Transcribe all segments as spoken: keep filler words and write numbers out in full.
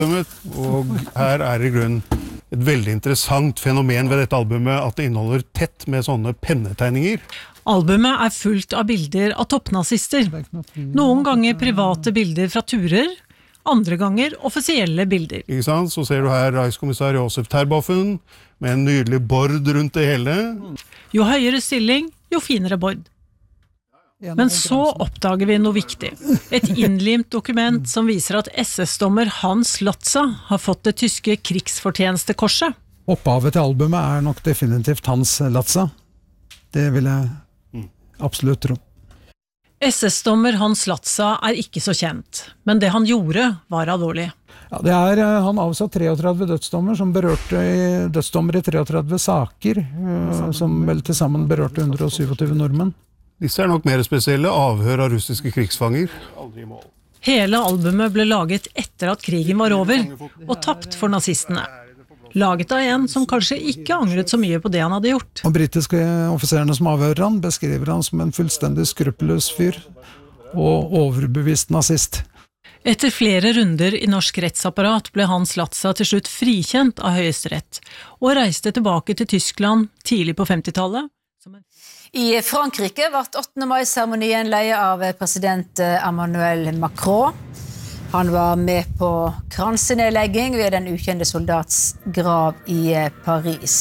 Og her er i grunnen et veldig interessant fenomen ved dette albumet, at det inneholder tett med sånne pennetegninger. Albumet er fullt av bilder av toppnazister. Noen ganger private bilder fra turer, andre ganger offisielle bilder. Ikke sant? Så ser du her reichskommissær Josef Terboven med en nydelig bord rundt det hele. Jo høyere stilling, jo finere bord. Men så oppdager vi noe viktig. Et innlimt dokument som viser at S S-dommer Hans Lotza har fått det tyske krigsfortjenestekorset. Opphavet til albumet er nok definitivt Hans Lotza. Det vil jeg absolutt tro. S S-dommer Hans Lotza er ikke så kjent, men det han gjorde var alvorlig. Ja, det er, han avsatt treogtredve dødsdommer som berørte i, dødsdommer i treogtredve saker, som vel til sammen berørte hundre og syttisju nordmenn. Disse er nok mer spesielle, avhør av russiske krigsfanger. Hele albumet ble laget etter at krigen var over, og tapt for nazistene. Laget av en som kanskje ikke angret så mye på det han hadde gjort. Og britiske offiserene som avhører han, beskriver han som en fullstendig skruppelløs fyr og overbevist nazist. Etter flere runder i norsk rettsapparat ble Hans Lotza til slutt frikjent av Høyesterett, og reiste tilbake til Tyskland tidlig på femtitallet. I Frankrike ble åttende mai-seremonien ledet av president Emmanuel Macron. Han var med på kransenedlegging ved den ukjente soldats grav i Paris.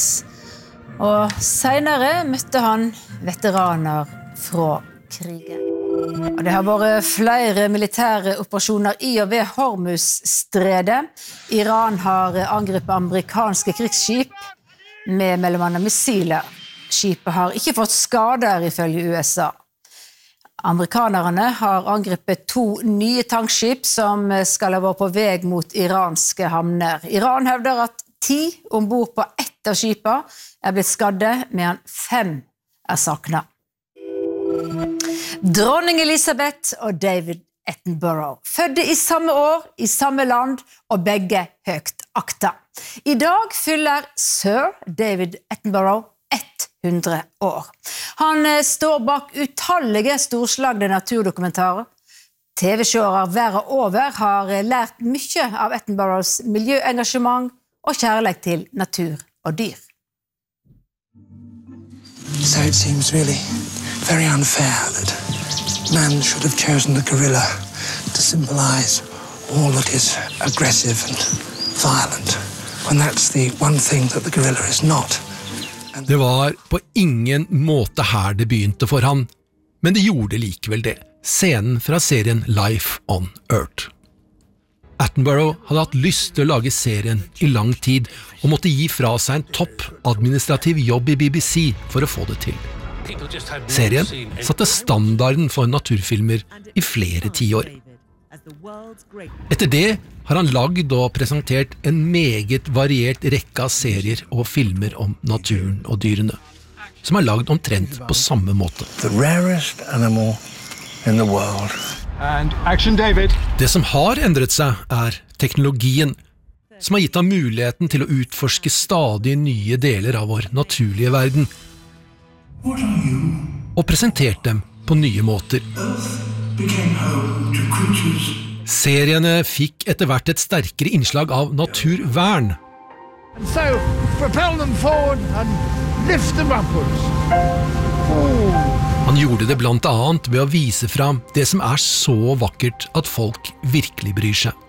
Og senere møtte han veteraner fra krigen. Og det har vært flere militære operasjoner i og ved Hormuzstredet. Iran har angrepet amerikanske krigsskip med mellom annet missiler. Skipet har ikke fått skader ifølge U S A. Amerikanerne har angrepet to nye tankskip som skal ha vært på vei mot iranske havner. Iran hevder at ti ombord på ett av skipene er blitt skadde, medan fem er savnet. Dronning Elizabeth og David Attenborough, fødte i samme år, i samme land, og begge høyt akta. I dag fyller Sir David Attenborough hundre år. Han står bak utallige storslagne naturdokumentarer. T V-seere verden over har lært mye av Attenboroughs miljøengasjement og kjærlighet til natur og dyr. So it seems really very unfair that man should have chosen the gorilla to symbolize all that is aggressive and violent, when that's the one thing that the gorilla is not. Det var på ingen måte her det begynte for han, men det gjorde likevel det. Scenen fra serien Life on Earth. Attenborough hadde hatt lyst til å lage serien i lang tid, og måtte gi fra seg en topp administrativ jobb i B B C for å få det til. Serien satte standarden for naturfilmer i flere tiår. Etter det har han lagd og presentert en meget variert rekke av serier og filmer om naturen og dyrene, som er lagd omtrent på samme måte. The rarest animal in the world. And action, David. Det som har endret seg er teknologien, som har gitt ham muligheten til å utforske stadig nye deler av vår naturlige verden, og presentert dem på nye måter. Seriene fikk etter hvert et sterkere innslag av naturvern. So, propel them forward and lift them upwards. Han gjorde det blant annet ved å vise fram det som er så vakkert at folk virkelig bryr seg.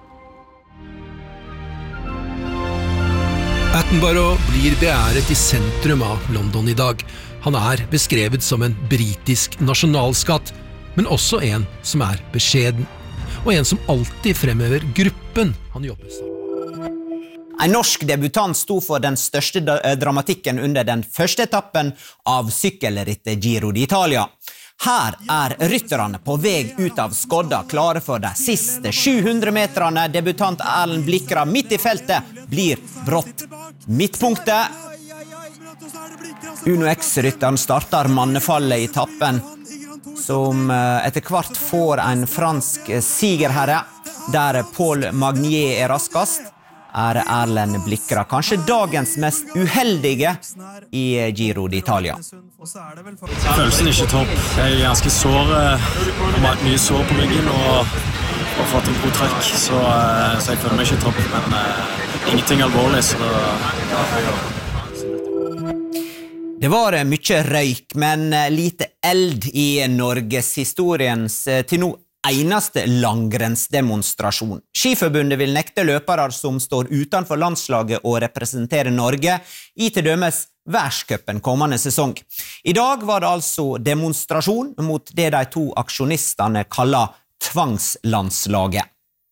Attenborough blir beæret i sentrum av London i dag. Han er beskrevet som en britisk nasjonalskatt, men også en som er beskjeden, og en som alltid fremhever gruppen han jobber sammen. En norsk debutant sto for den største dramatikken under den første etappen av sykkelrittet Giro d'Italia. Her er rytterne på vei ut av skodda klare for de siste sju hundre meterne. Debutant Erlend Blikra midt i feltet blir brått midtpunktet. Uno X-rytteren starter mannefallet i tappen, som etter hvert får en fransk sigerherre, der Paul Magnier er raskast, er Erlend Blikra kanskje dagens mest uheldige i Giro d'Italia. Følelsen er ikke topp. Jeg er ganske sår, mye sår på ryggen, og, og fått en god trøkk, så, så jeg føler meg ikke topp, men uh, ingenting alvorlig, så da... Det var mye røyk, men lite eld i Norgeshistoriens til nå eneste langrennsdemonstrasjon. Skiforbundet vil nekte løpere som står utenfor landslaget og representerer Norge i til dømes verdenscupen kommende sesong. I dag var det altså demonstrasjon mot det de to aksjonistene kaller tvangslandslaget.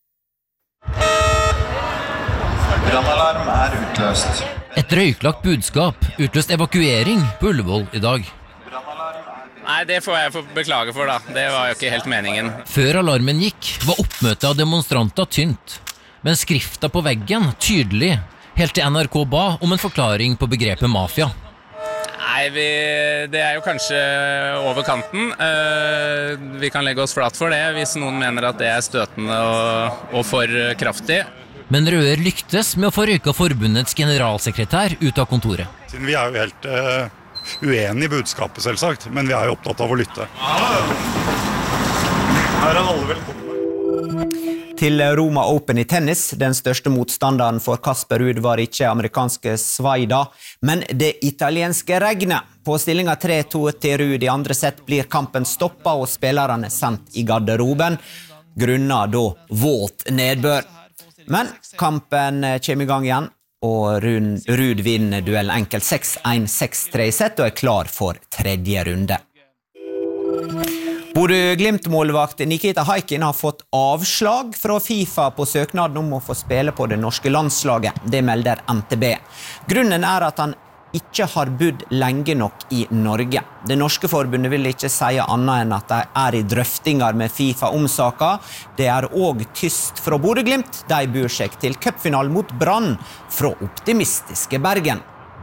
Brannalarm er utløst. Et røyklagt budskap utløst evakuering på Ullevål i dag. Nei, det får jeg beklage for da. Det var jo ikke helt meningen. Før alarmen gikk, var oppmøtet av demonstranter tynt. Men skrifta på veggen tydelig, helt til N R K ba om en forklaring på begrepet mafia. Nei, vi, det er jo kanskje over kanten. Uh, vi kan legge oss flat for det, hvis noen mener at det er støtende og, og for kraftig. Men Røer lyktes med å få røyka forbundets generalsekretær ut av kontoret. Vi er jo helt uh, uenige i budskapet selvsagt, men vi er jo opptatt av å lytte. Her er alle velkommen. Til Roma Open i tennis, den største motstanderen for Kasper Ruud var ikke amerikanske Svaida, men det italienske regnet. På stillinga tre to til Ruud i andre sett blir kampen stoppet og spillerne sendt i garderoben, grunnet da våt nedbør. Men kampen kommer i gang igjen, og Ruud vinner duellen enkelt seks en seks tre i sett og er klar for tredje runde. Bodø-Glimt-målvakt Nikita Haikin har fått avslag fra FIFA på søknaden om å få spille på det norske landslaget. Det melder N T B. Grunnen er at han ikke har bodd lenge nok i Norge. Det norske forbundet vil ikke si annet enn at de er i drøftinger med FIFA om saken. Det er også tyst fra Bodø-Glimt. De bor seg til cupfinalen mot Brann fra optimistiske Bergen.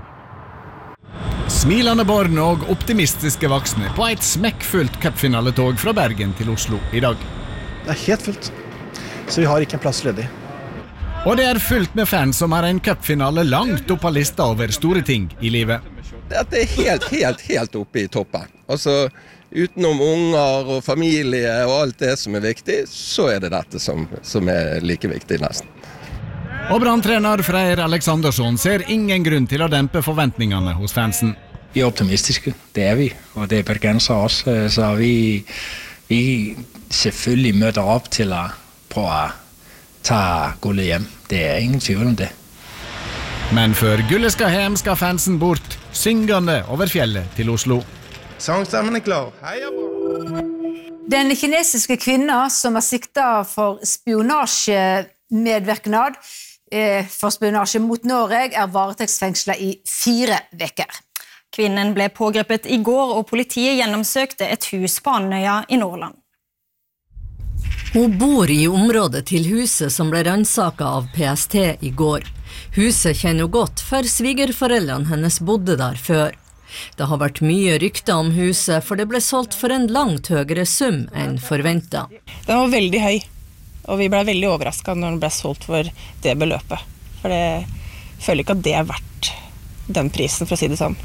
Smilende barn og optimistiske voksne på et smekkfullt cupfinaletog fra Bergen til Oslo i dag. Det er helt fullt, så vi har ikke en plass ledig. Og det er fullt med fans som har en cupfinale langt opp på lista over store ting i livet. Det er helt, helt, helt oppe i toppen. Altså, utenom unger og familie og alt det som er viktig, så er det dette som, som er like viktig nesten. Og Brann-trener Freyr Alexandersson ser ingen grunn til å dempe forventningene hos fansen. Vi er optimistiske, det er vi, og det er bergensere også, så vi, vi selvfølgelig møter opp til å prøve å ta gullet hjem. Det er ingen tvil om det. Men før gullet skal hjem, skal fansen bort, syngende over fjellet til Oslo. Sangstemmen er klar. Heia bra! Den kinesiske kvinnen som er siktet for spionasjemedvirknad for spionasje mot Norge er varetektsfengslet i fire veker. Kvinnen ble pågrepet i går, og politiet gjennomsøkte et hus på Andøya i Nordland. Hun bor i området til huset som ble ransaket av P S T i går. Huset kjenner hun godt, for svigerforeldrene hennes bodde der før. Det har vært mye rykter om huset, for det ble solgt for en langt høyere sum enn forventet. Den var veldig høy, og vi ble veldig overrasket når den ble solgt for det beløpet. For jeg føler ikke at det er verdt den prisen, for å si det sånn.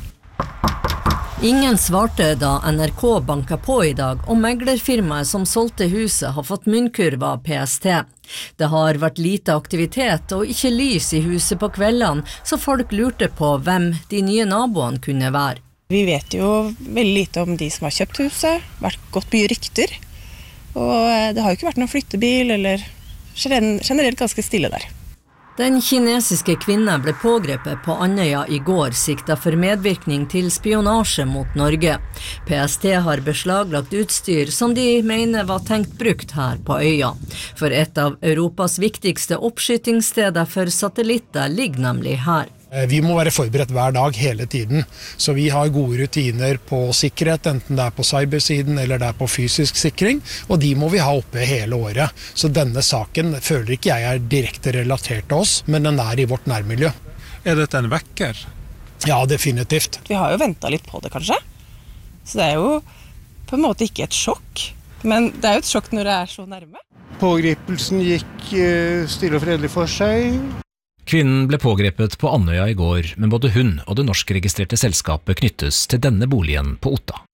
Ingen svarte da N R K banket på i dag, og meglerfirmaet som solgte huset har fått munnkurv av P S T. Det har vært lite aktivitet og ikke lys i huset på kveldene, så folk lurte på hvem de nye naboene kunne være. Vi vet jo veldig lite om de som har kjøpt huset, vært gått mye rykter, og det har jo ikke vært noen flyttebil, eller generelt ganske stille der. Den kinesiske kvinnen ble pågrepet på Andøya i går, siktet for medvirkning til spionasje mot Norge. P S T har beslaglagt utstyr som de mener var tenkt brukt her på øya. For et av Europas viktigste oppskytingssteder for satellitter ligger nemlig her. Vi må være forberedt hver dag hele tiden, så vi har gode rutiner på sikkerhet, enten det er på cybersiden eller det er på fysisk sikring, og de må vi ha oppe hele året. Så denne saken føler ikke jeg er direkte relatert til oss, men den er i vårt nærmiljø. Er dette en vekker? Ja, definitivt. Vi har jo ventet litt på det kanskje, så det er jo på en måte ikke et sjokk, men det er jo et sjokk når det er så nærme. Pågripelsen gikk stille og fredelig for seg. Kvinnen ble pågrepet på Andøya i går, men både hun og det norskregistrerte selskapet knyttes til denne boligen på Otta.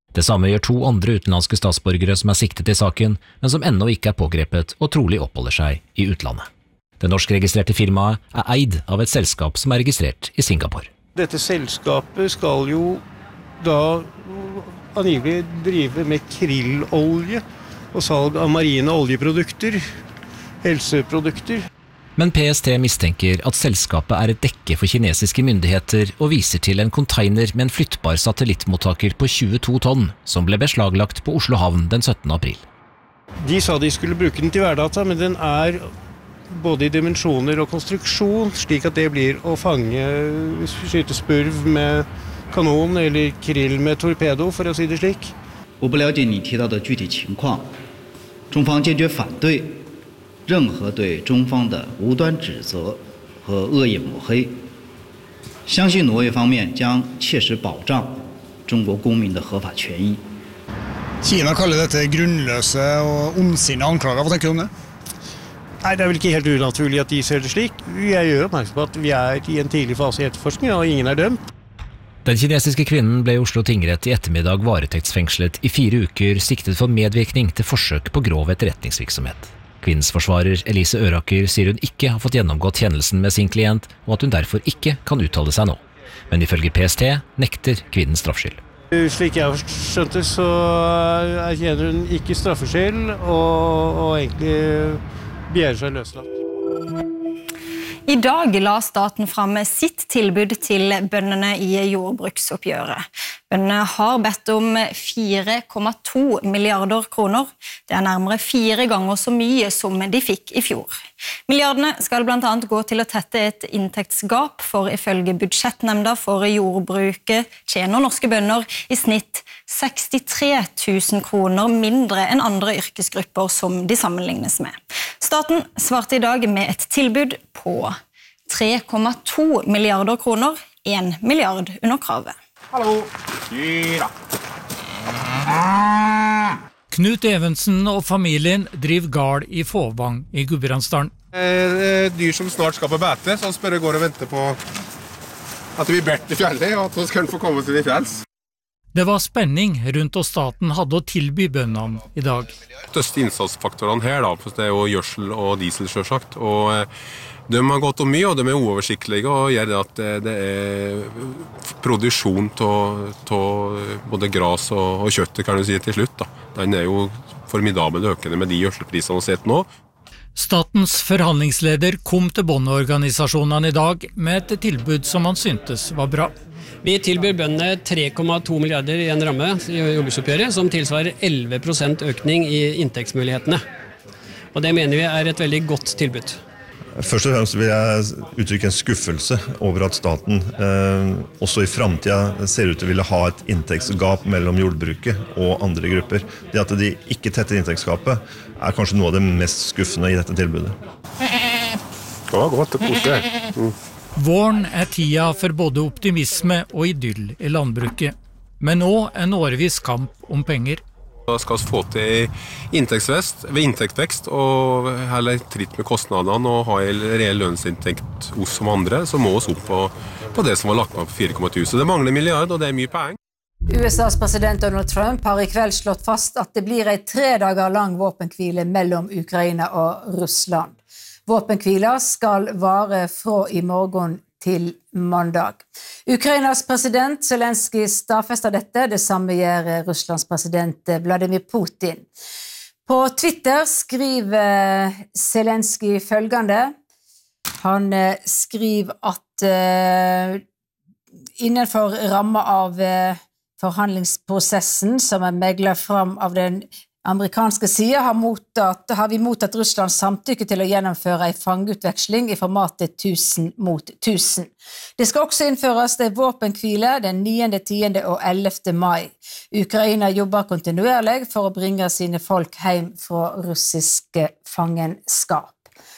Det samme gjør to andre utenlandske statsborgere som er siktet i saken, men som ennå ikke er pågrepet og trolig oppholder seg i utlandet. Det norskregistrerte firmaet er eid av et selskap som er registrert i Singapore. Dette selskapet skal jo da angivelig drive med krillolje og salg av marine oljeprodukter, helseprodukter. Men P S T mistenker at selskapet er et dekke for kinesiske myndigheter og viser til en container med en flyttbar satellittmottaker på tjueto tonn, som ble beslaglagt på Oslo havn den syttende april. De sa de skulle bruke den til værdata, men den er både i dimensjoner og konstruksjon, slik at det blir å fange, skyte spurv med kanon eller krill med torpedo, for å si det slik. 我不了解你提到的具体情况，中方坚决反对任何对中方的无端指责和恶意抹黑，相信挪威方面将切实保障中国公民的合法权益。 Kina kaller dette grunnløse og ondsinnede anklager. Hva tenker du om det? Nei, det er vel ikke helt unaturlig at de ser det slik. Jeg gjør oppmerksom på at vi er i en tidlig fase i etterforskningen, og ingen er dømt. Den kinesiske kvinnen ble i Oslo tingrett i ettermiddag varetektsfengslet i fire uker siktet for medvirkning til forsøk på grov etterretningsvirksomhet. Kvinnens forsvarer Elise Øraker sier hun ikke har fått gjennomgått kjennelsen med sin klient, og at hun derfor ikke kan uttale seg nå. Men ifølge P S T nekter kvinnen straffskyld. Slik jeg har skjønt det, så erkjenner hun ikke straffskyld, og, og egentlig begjærer seg løslatt. I dag la staten fram sitt tilbud til bøndene i jordbruksoppgjøret. Bøndene har bedt om fire komma to milliarder kroner. Det er nærmere fire ganger så mye som de fikk i fjor. Milliardene skal blant annet gå til å tette et inntektsgap, for ifølge budsjettnemnda for jordbruket tjener norske bønder i snitt sekstitre tusen kroner mindre enn andre yrkesgrupper som de sammenlignes med. Staten svarte i dag med et tilbud på tre komma to milliarder kroner, en milliard under kravet. Hallo. Knut Evensen og familien driver gard i Fåvang i Gudbrandsdalen. Eh, dyr som snart skal på bete, så han spør går og venter på at det blir bedt i fjellet, og at han skal få komme til de fjells. Det var spenning rundt og staten hadde å tilby bøndene i dag. Største innsatsfaktorene her da, det er jo gjørsel og diesel selvsagt, og de har gått om mye, og de er uoversiktlige, og gjør det at det er produksjon av både gras og, og kjøtt, kan du si, til slutt. Da. Den er jo formidabelt økende med de gjørselprisene vi har sett nå. Statens forhandlingsleder kom til bondeorganisasjonene i dag med et tilbud som han syntes var bra. Vi tilbyr bøndene tre komma to milliarder i en ramme i jordbruksoppgjøret, som tilsvarer elleve prosent økning i inntektsmulighetene. Og det mener vi er et veldig godt tilbud. Først og fremst vil jeg uttrykke en skuffelse over at staten eh, også i fremtiden ser ut til å ville ha et inntektsgap mellom jordbruket og andre grupper. Det at de ikke tetter inntektsgapet er kanskje noe av det mest skuffende i dette tilbudet. Det var godt å kose. Mm. Våren er tida for både optimisme og idyll i landbruket, men nå en årevis kamp om penger. Da skal vi få til inntektsvekst, ved inntektsvekst og heller tritt med kostnadene og ha en reell lønnsinntekt hos som andre, så må vi opp på, på det som var lagt med på fire komma to. Så det mangler milliard, og det er mye penger. U S A's president Donald Trump har i kveld slått fast at det blir en tre dager lang våpenhvile mellom Ukraina og Russland. Våpenhvila skal vare fra i morgen til mandag. Ukrainas president Zelensky stadfester dette, det samme gjør Russlands president Vladimir Putin. På Twitter skriver Zelensky følgende. Han skriver at uh, innenfor rammen av uh, forhandlingsprosessen som er meglet fram av den amerikanske siden har, mottatt, har vi mottatt Russlands samtykke til å gjennomføre en fangeutveksling i formatet tusen mot tusen. Det skal også innføres det våpenhvile den niende, tiende og ellevte mai. Ukraina jobber kontinuerlig for å bringe sine folk hjem fra russiske fangenskap.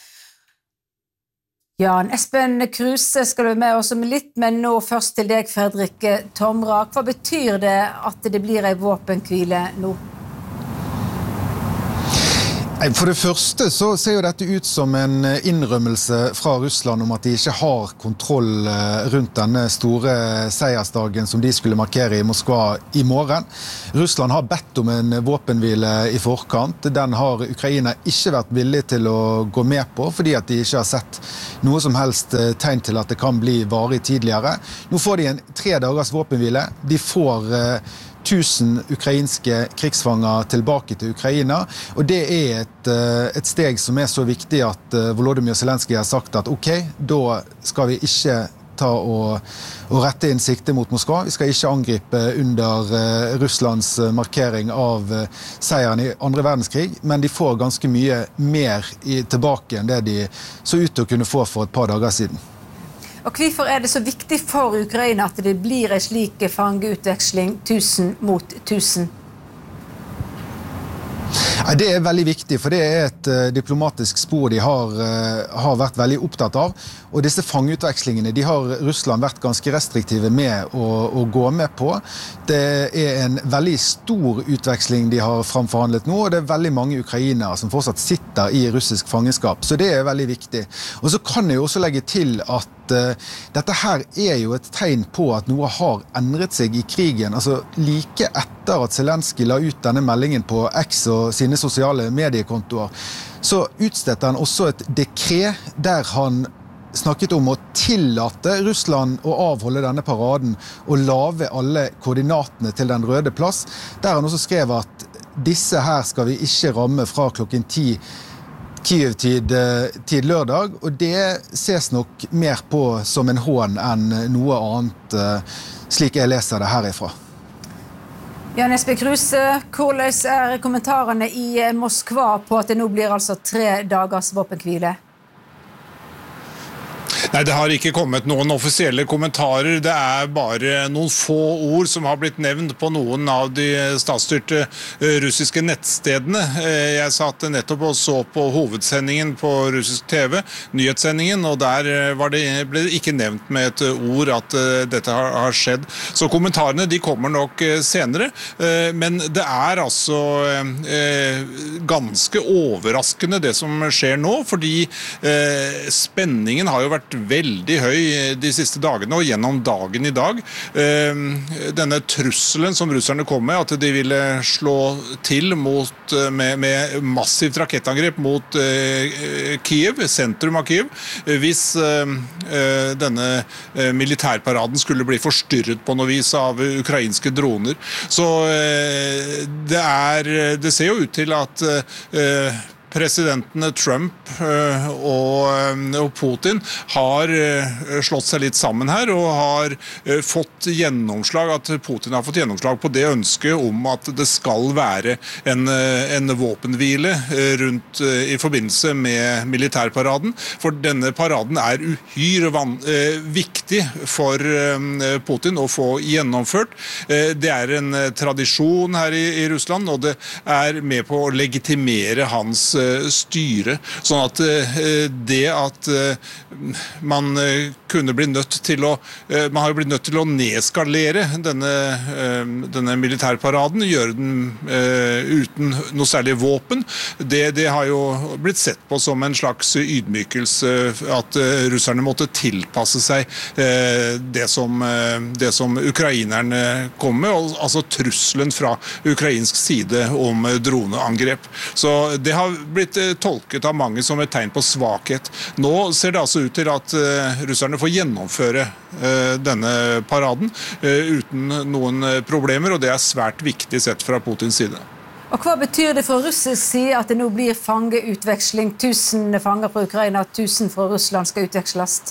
Jan Espen Kruse skal være med oss om litt, men nå først til deg, Fredrik Tomrak. Hva betyr det at det blir en våpenhvile nå? For det første så ser jo dette ut som en innrømmelse fra Russland om at de ikke har kontroll rundt denne store seiersdagen som de skulle markere i Moskva i morgen. Russland har bedt om en våpenhvile i forkant. Den har Ukraina ikke vært villig til å gå med på, fordi at de ikke har sett noe som helst tegn til at det kan bli varig tidligere. Nå får de en tre dagers våpenhvile. De får tusen ukrainske krigsfanger tilbake til Ukraina, og det er et, et steg som er så viktig at Volodymyr Zelenskyj har sagt at ok, da skal vi ikke ta og, og rette inn sikte mot Moskva. Vi skal ikke angripe under Russlands markering av seieren i andre verdenskrig, men de får ganske mye mer i, tilbake enn det de så ut til å kunne få for et par dager siden. Og hvorfor er det så viktig for Ukraina at det blir en slik fangeutveksling tusen mot tusen? Det er veldig viktig, for det er et uh, diplomatisk spor de har, uh, har vært veldig opptatt av. Og disse fangeutvekslingene, de har Russland vært ganske restriktive med å, å gå med på. Det er en veldig stor utveksling de har framforhandlet nå, og det er veldig mange ukrainere som fortsatt sitter i russisk fangenskap. Så det er veldig viktig. Og så kan jeg jo også legge til at uh, dette her er jo et tegn på at noe har endret seg i krigen. Altså like etter at Zelenskyj la ut denne meldingen på X og sine sosiale mediekontoer, så utstedte han også et dekret der han snakket om å tillate Russland å avholde denne paraden og lave alle koordinatene til den røde plass, der han også skrev at disse her skal vi ikke ramme fra klokken ti Kiev-tid tid lørdag, og det ses nok mer på som en hån enn noe annet, slik jeg leser det herifra. Jan Espen Kruse, hvordan er kommentarene i Moskva på at det nå blir altså tre dagers våpenhvile? Nei, det har ikke kommet noen offisielle kommentarer. Det er bare noen få ord som har blitt nevnt på noen av de statsstyrte russiske nettstedene. Jeg satt nettopp og så på hovedsendingen på russisk T V, nyhetssendingen, og der var det, ble det ikke nevnt med et ord at dette har, har skjedd. Så kommentarene de kommer nok senere, men det er altså ganske overraskende det som skjer nå, fordi spenningen har jo vært veldig høy de siste dagene og gjennom dagen i dag. Denne trusselen som russerne kom med, at de ville slå til mot, med, med massivt rakettangrep mot Kiev, sentrum av Kiev, hvis denne militærparaden skulle bli forstyrret på noe vis av ukrainske droner. Så det, er, det ser jo ut til at presidentene Trump og Putin har slått seg litt sammen her og har fått gjennomslag, at Putin har fått gjennomslag på det ønsket om at det skal være en, en våpenhvile rundt i forbindelse med militærparaden. For denne paraden er uhyre van, viktig for Putin å få gjennomført. Det er en tradisjon her i, i Russland, og det er med på å legitimere hans styre, sånn at det at man kunne bli nødt til å man har jo blitt nødt til å nedskalere denne, denne militærparaden, gjøre den uten noe særlig våpen. Det, det har jo blitt sett på som en slags ydmykelse at russerne måtte tilpasse seg det som, det som ukrainerne kom med, altså trusselen fra ukrainsk side om droneangrep. Så det har blitt tolket av mange som et tegn på svakhet. Nå ser det altså ut til at uh, russerne får gjennomføre uh, denne paraden uh, uten noen problemer, og det er svært viktig sett fra Putins side. Og hva betyr det fra russisk side at det nå blir fangeutveksling? Tusen fanger fra Ukraina, tusen fra Russland skal utveksles?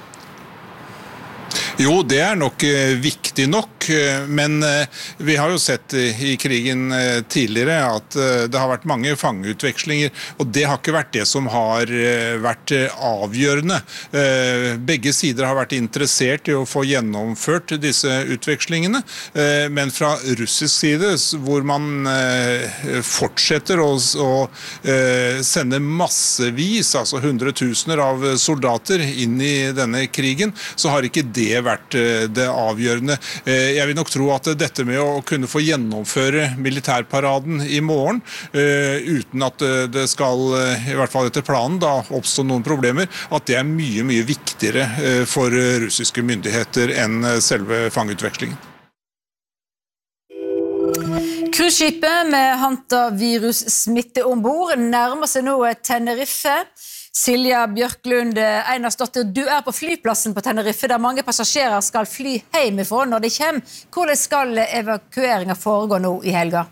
Jo, det er nok eh, viktig nok, eh, men eh, vi har jo sett i krigen tidligere at det har vært mange fangeutvekslinger, og det har ikke vært det som har vært avgjørende. Begge sider har vært interessert i å få gjennomført disse utvekslingene, men fra russisk side, hvor man fortsetter å, å sende massevis, altså hundretusener av soldater inn i denne krigen, så har ikke det vært det avgjørende. Jeg vil nok tro at dette med å kunne få gjennomføre militærparaden i morgen, uten at det skal, i hvert fall etter planen, da oppstå noen problemer, at det er mye, mye viktigere for russiske myndigheter enn selve fangeutvekslingen. Cruiseskipet med hantavirus-smitte ombord nærmer seg nå Tenerife. Silja Bjørklund Einarsdotter, du er på flyplassen på Tenerife, der mange passasjerer skal fly hjemmefra når de kommer. Hvordan skal evakueringen foregå nå i helga?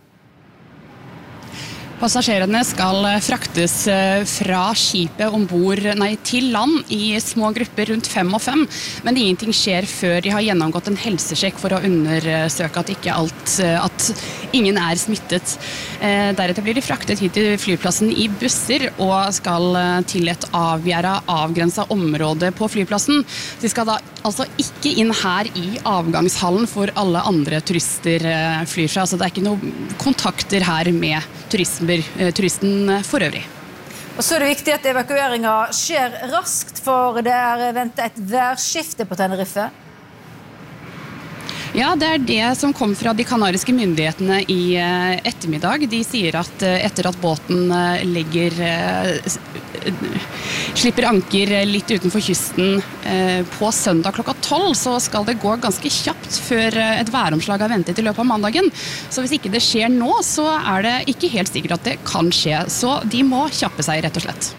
Passasjerene skal fraktes fra skipet ombord, nei, til land i små grupper rundt fem og fem, men ingenting skjer før de har gjennomgått en helsesjekk for å undersøke at, ikke alt, at ingen er smittet. Deretter blir de fraktet hit til flyplassen i busser og skal til et avgjerdet avgrenset område på flyplassen. De skal da altså ikke inn her i avgangshallen for alle andre turister flyr seg, altså det er ikke noen kontakter her med turisme. turisten for øvrig. Og så er det viktig at evakueringen skjer raskt, for det er ventet et værskifte på Tenerife. Ja, det er det som kom fra de kanariske myndighetene i ettermiddag. De sier at etter at båten legger, slipper anker litt utenfor kysten på søndag klokka tolv, så skal det gå ganske kjapt før et væromslag er ventet i løpet av mandagen. Så hvis ikke det skjer nå, så er det ikke helt sikkert at det kan skje. Så de må kjappe seg, rett og slett.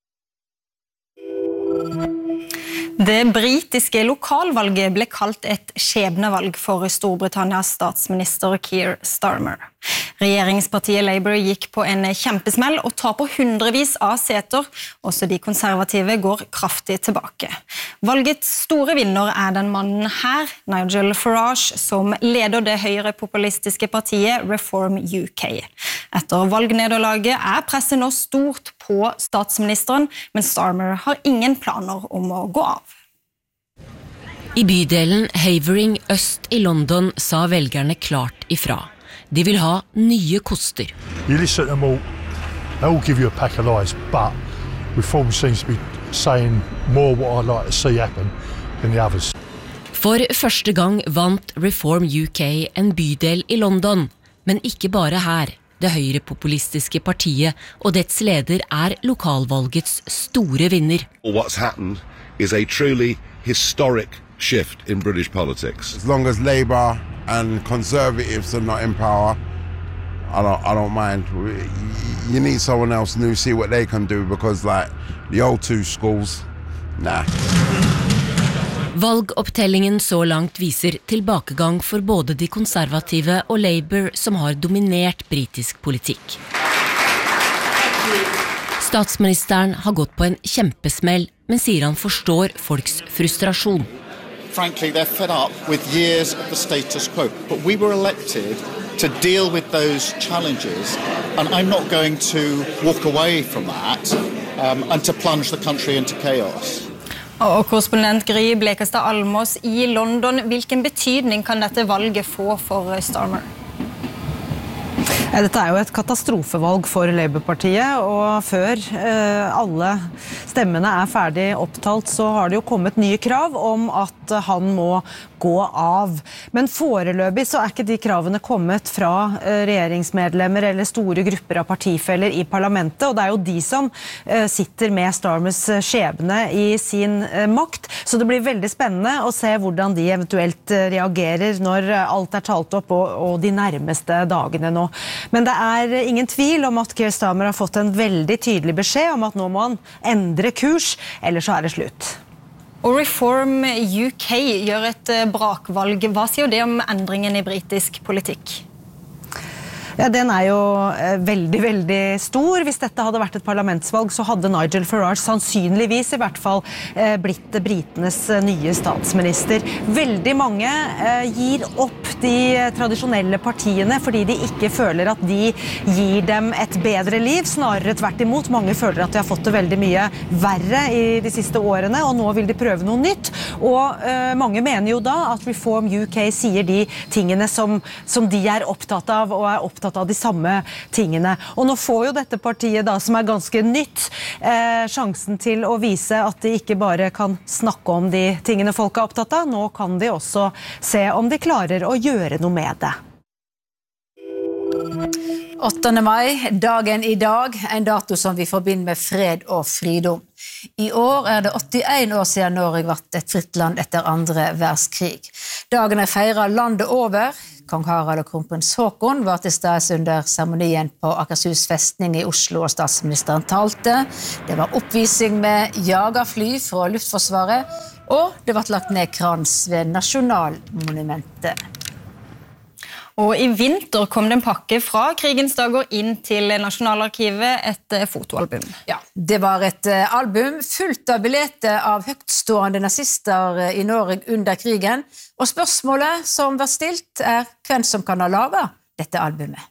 Det britiske lokalvalget ble kalt et skjebnevalg for Storbritannias statsminister Keir Starmer. Regjeringspartiet Labour gikk på en kjempesmell og tar på hundrevis av seter. Også de konservative går kraftig tilbake. Valgets store vinner er den mannen her, Nigel Farage, som leder det høyrepopulistiske partiet Reform U K. Etter valgnederlaget er presset nå stort på statsministeren, men Starmer har ingen planer om å gå av. I bydelen Havering øst i London sa velgerne klart ifra. De vil ha nye koster. You listen to them all, they all give you a pack of lies, but Reform seems to be saying more what I'd like to see happen than the others. For første gang vant Reform U K en bydel i London, men ikke bare her. Det høyrepopulistiske partiet og dets leder er lokalvalgets store vinner. What's happened is a truly historic shift in British politics. As long as Labour and Conservatives are not in power, I don't, I don't mind. You need someone else new, see what they can do, because like the old two schools, nah. Valgopptellingen så langt viser tilbakegang for både de konservative og Labour som har dominert britisk politikk. Statsministeren har gått på en kjempesmell, men sier han forstår folks frustrasjon. Frankly, they're fed up with years of the status quo. But we were elected to deal with those challenges, and I'm not going to walk away from that um, and to plunge the country into chaos. Og korrespondent Gry Blekastad Almås i London, hvilken betydning kan dette valget få for Starmer? Dette er jo et katastrofevalg for Labour-partiet, og før eh, alle stemmene er ferdig opptalt, så har det jo kommet nye krav om at han må gå av. Men foreløpig så er ikke de kravene kommet fra eh, regjeringsmedlemmer eller store grupper av partifeller i parlamentet, og det er jo de som eh, sitter med Starmers skjebne i sin eh, makt, så det blir veldig spennende å se hvordan de eventuelt eh, reagerer når alt er talt opp og, og de nærmeste dagene nå. Men det er ingen tvil om at Keir Starmer har fått en veldig tydelig beskjed om at nå må han endre kurs, ellers så er det slutt. Og Reform U K gjør et brakvalg. Hva sier det om endringen i britisk politikk? Ja, den er jo eh, veldig, veldig stor. Hvis dette hadde vært et parlamentsvalg, så hadde Nigel Farage sannsynligvis i hvert fall eh, blitt britenes nye statsminister. Veldig mange eh, gir opp de tradisjonelle partiene fordi de ikke føler at de gir dem et bedre liv, snarere tvert imot. Mange føler at de har fått det veldig mye verre i de siste årene, og nå vil de prøve noe nytt. Og uh, mange mener jo da at Reform U K sier de tingene som, som de er opptatt av, og er opptatt av de samme tingene. Og nå får jo dette partiet da, som er ganske nytt, eh, sjansen til å vise at de ikke bare kan snakke om de tingene folk er opptatt av, nå kan de også se om de klarer å gjøre noe med det. åttende mai, dagen i dag, en dato som vi forbinder med fred og fridom. I år er det åttien år siden Norge ble et fritt land etter andre verdenskrig. Dagen er feiret landet over. Kong Harald og kronprins Haakon var til stede under seremonien på Akershus festning i Oslo, og statsministeren talte. Det var oppvisning med jagerfly fra Luftforsvaret, og det ble lagt ned krans ved Nasjonalmonumentet. Og i vinter kom det en pakke fra krigens dager inn til Nasjonalarkivet, et fotoalbum. Ja, det var et album fullt av billetter av høytstående nazister i Norge under krigen, og spørsmålet som var stilt er hvem som kan ha laget dette albumet.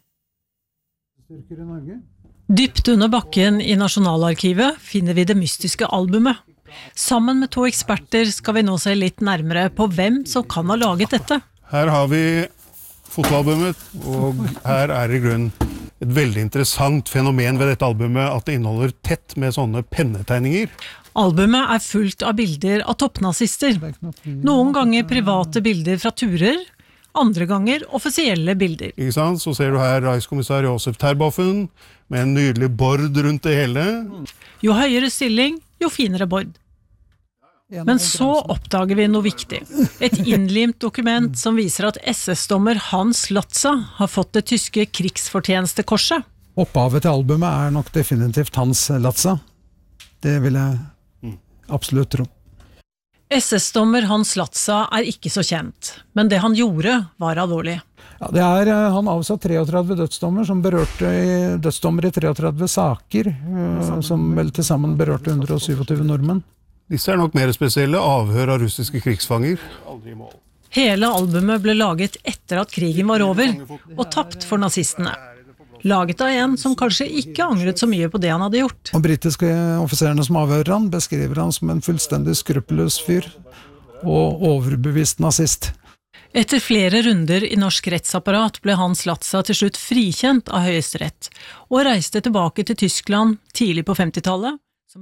Dypt under bakken i Nasjonalarkivet finner vi det mystiske albumet. Sammen med to eksperter skal vi nå se litt nærmere på hvem som kan ha laget dette. Her har vi fotoalbumet, og her er i grunnen et veldig interessant fenomen ved dette albumet, at det inneholder tett med sånne pennetegninger. Albumet er fullt av bilder av toppnazister. Noen ganger private bilder fra turer, andre ganger offisielle bilder. Ikke sant? Så ser du her reichskommissær Josef Terboven med en nydelig bord rundt det hele. Jo høyere stilling, jo finere bord. Men så oppdager vi noe viktig. Et innlimt dokument som viser at S S-dommer Hans Lotza har fått det tyske krigsfortjenestekorset. Opphavet til albumet er nok definitivt Hans Lotza. Det vil jeg absolutt tro. S S-dommer Hans Lotza er ikke så kjent, men det han gjorde var alvorlig. Ja, det er, han avsatt treogtredve dødsdommer som berørte dødsdommer i treogtredve saker, som vel til sammen berørte hundre og syttisju nordmenn. Disse er nok mer spesielle avhør av russiske krigsfanger. Hele albumet ble laget etter at krigen var over, og tapt for nazistene. Laget av en som kanskje ikke angret så mye på det han hadde gjort. Og britiske offiserene som avhører han, beskriver han som en fullstendig skruppelløs fyr og overbevist nazist. Etter flere runder i norsk rettsapparat ble Hans Lotza til slutt frikjent av Høyesterett, og reiste tilbake til Tyskland tidlig på femtitallet.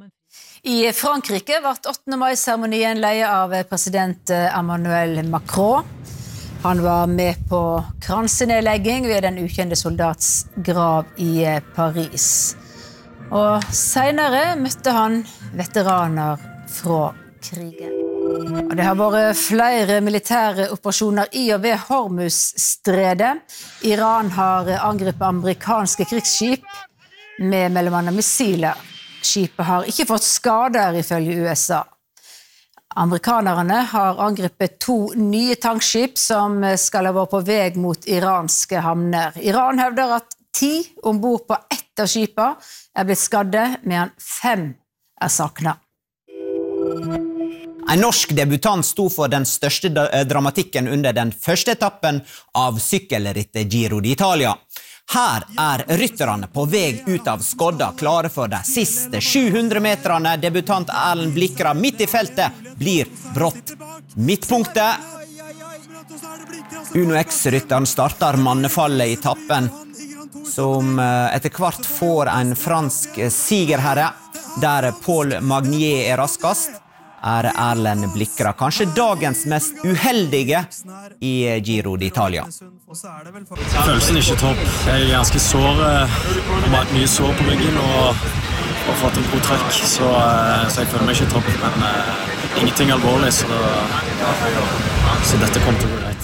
I Frankrike ble åttende mai-seremonien ledet av president Emmanuel Macron. Han var med på kransenedlegging ved den ukjente soldats grav i Paris. Og senere møtte han veteraner fra krigen. Og det har vært flere militære operasjoner i og ved Hormuzstredet. Iran har angrepet amerikanske krigsskip med mellom annet missiler. Skipet har ikke fått skader ifølge U S A. Amerikanerne har angrepet to nye tankskip som skal ha vært på vei mot iranske havner. Iran hevder at ti ombord på ett av skipene er blitt skadde, mens fem er savnet. En norsk debutant sto for den største dramatikken under den første etappen av sykkelrittet Giro d'Italia. Her er rytterne på vei ut av skodda klare for de siste sju hundre meterne. Debutant Erlend Blikra midt i feltet blir brått midtpunktet. Uno X-rytteren starter mannefallet i tappen, som etter hvert får en fransk sigerherre, der Paul Magnier er raskast. Er Erlend Blikra kanskje dagens mest uheldige i Giro d'Italia. Følelsen er ikke topp. Jeg er ganske sår, mye sår på ryggen og har fått en god trekk, så, så jeg føler meg ikke topp, men uh, ingenting alvorlig, så, så dette kommer til å gå greit.